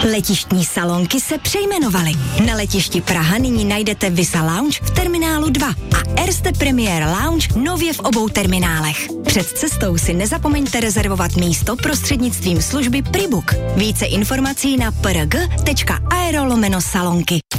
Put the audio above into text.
Letištní salonky se přejmenovaly. Na letišti Praha nyní najdete Visa Lounge v terminálu 2 a Erste Premier Lounge nově v obou terminálech. Před cestou si nezapomeňte rezervovat místo prostřednictvím služby Pribook. Více informací na prg.aero/salonky.